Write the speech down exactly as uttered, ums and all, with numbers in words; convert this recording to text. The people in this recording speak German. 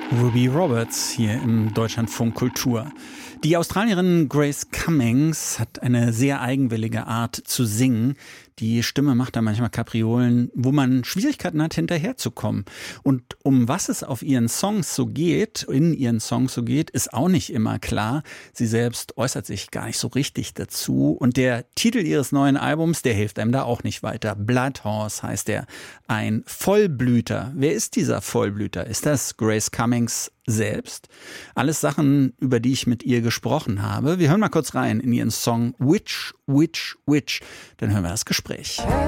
Ruby Roberts hier im Deutschlandfunk Kultur. Die Australierin Grace Cummings hat eine sehr eigenwillige Art zu singen. Die Stimme macht da manchmal Kapriolen, wo man Schwierigkeiten hat, hinterherzukommen. Und um was es auf ihren Songs so geht, in ihren Songs so geht, ist auch nicht immer klar. Sie selbst äußert sich gar nicht so richtig dazu. Und der Titel ihres neuen Albums, der hilft einem da auch nicht weiter. Blood Horse heißt er. Ein Vollblüter. Wer ist dieser Vollblüter? Ist das Grace Cummings selbst? Alles Sachen, über die ich mit ihr gesprochen habe. Wir hören mal kurz rein in ihren Song Witch, Witch, Witch. Dann hören wir das Gespräch.